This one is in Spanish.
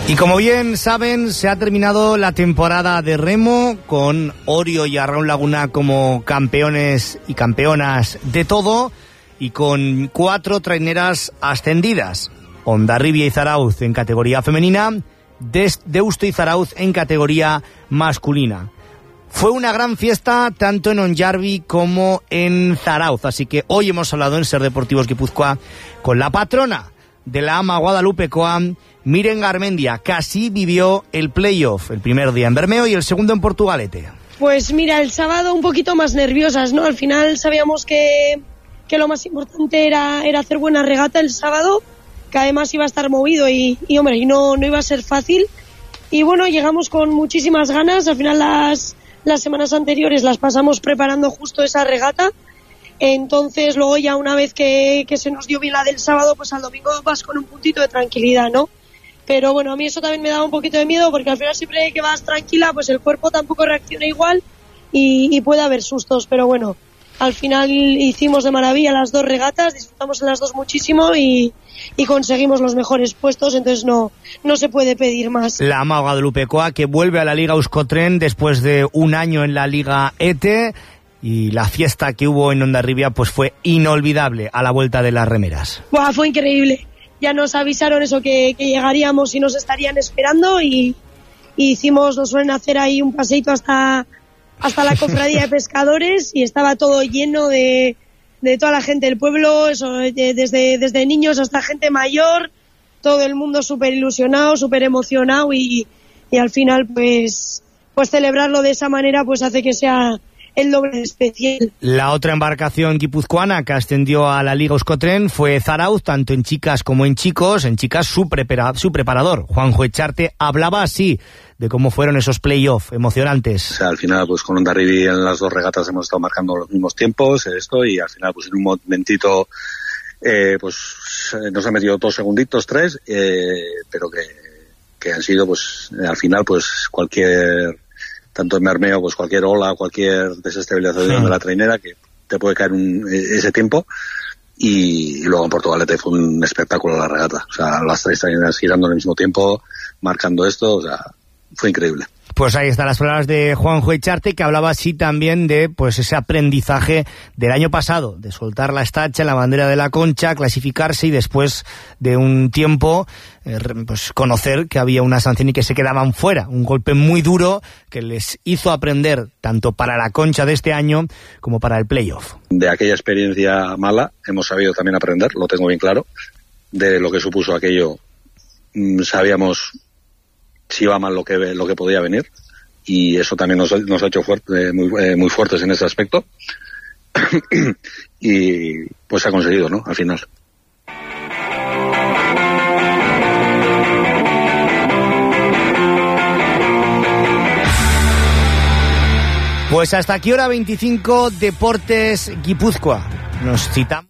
Y como bien saben, se ha terminado la temporada de remo con Orio y Arraun Laguna como campeones y campeonas de todo y con 4 traineras ascendidas. Hondarribia y Zarauz en categoría femenina, Deusto y Zarauz en categoría masculina. Fue una gran fiesta tanto en Hondarribia como en Zarauz, así que hoy hemos hablado en Ser Deportivos Guipúzcoa con la patrona de la AMA Guadalupecoa, Miren Garmendia, que así vivió el playoff, el primer día en Bermeo y el segundo en Portugalete. Pues mira, el sábado un poquito más nerviosas, ¿no? Al final sabíamos que lo más importante era hacer buena regata el sábado, que además iba a estar movido y no iba a ser fácil. Y bueno, llegamos con muchísimas ganas. Al final las semanas anteriores las pasamos preparando justo esa regata. Entonces luego ya una vez que se nos dio bien la del sábado, pues al domingo vas con un puntito de tranquilidad, ¿no? Pero bueno, a mí eso también me daba un poquito de miedo porque al final siempre que vas tranquila, pues el cuerpo tampoco reacciona igual y puede haber sustos. Pero bueno, al final hicimos de maravilla las 2 regatas, disfrutamos en las 2 muchísimo y conseguimos los mejores puestos, entonces no se puede pedir más. La AMA Guadalupecoa que vuelve a la Liga Euskotren después de un año en la Liga ETE. Y la fiesta que hubo en Hondarribia pues fue inolvidable a la vuelta de las remeras. Buah, fue increíble. Ya nos avisaron eso que llegaríamos y nos estarían esperando y nos suelen hacer ahí un paseito hasta la cofradía de pescadores y estaba todo lleno de toda la gente del pueblo, eso, desde niños hasta gente mayor, todo el mundo súper ilusionado, súper emocionado y al final pues celebrarlo de esa manera pues hace que sea el doble especial. La otra embarcación guipuzcoana que ascendió a la Liga Euskotren fue Zarauz, tanto en chicas como en chicos. En chicas su preparador, Juanjo Echarte, hablaba así de cómo fueron esos play-off emocionantes. O sea, al final pues con Hondarribia en las 2 regatas hemos estado marcando los mismos tiempos, y al final pues en un momentito pues nos ha metido 2 segunditos, 3, pero que han sido pues al final pues cualquier, tanto en Bermeo, pues cualquier ola, cualquier desestabilización de la trainera que te puede caer ese tiempo. Y luego en Portugalete fue un espectáculo la regata. O sea, las 3 traineras girando al mismo tiempo, marcando esto, o sea, fue increíble. Pues ahí están las palabras de Juanjo Echarte, que hablaba así también de pues ese aprendizaje del año pasado, de soltar la estacha en la bandera de la Concha, clasificarse y después de un tiempo pues conocer que había una sanción y que se quedaban fuera. Un golpe muy duro que les hizo aprender tanto para la Concha de este año como para el playoff. De aquella experiencia mala hemos sabido también aprender, lo tengo bien claro, de lo que supuso aquello. Sabíamos si iba mal lo que podía venir y eso también nos ha hecho muy fuertes en ese aspecto y pues se ha conseguido, ¿no? Al final. Pues hasta aquí hora 25 Deportes Guipúzcoa. Nos citamos.